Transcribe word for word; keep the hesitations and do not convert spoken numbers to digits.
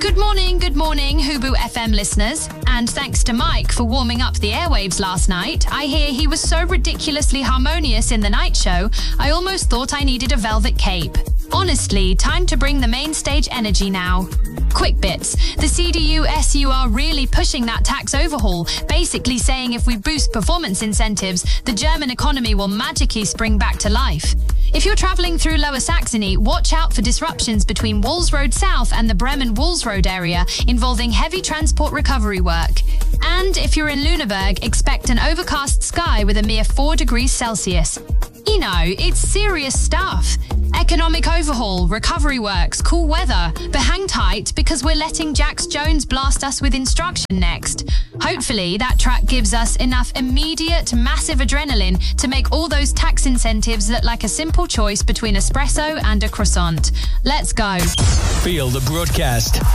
Good morning, good morning, Hubu F M listeners. And thanks to Mike for warming up the airwaves last night. I hear he was so ridiculously harmonious in the night show, I almost thought I needed a velvet cape. Honestly, time to bring the main stage energy now. Quick bits. The C D U S U are really pushing that tax overhaul, basically saying if we boost performance incentives, the German economy will magically spring back to life. If you're travelling through Lower Saxony, watch out for disruptions between Walls Road South and the Bremen-Walls Road area involving heavy transport recovery work. And if you're in Lüneburg, expect an overcast sky with a mere four degrees Celsius. You know, it's serious stuff. Economic overhaul, recovery works, cool weather. But hang tight, because we're letting Jax Jones blast us with instruction next. Hopefully, that track gives us enough immediate, massive adrenaline to make all those tax incentives look like a simple choice between espresso and a croissant. Let's go. Feel the broadcast.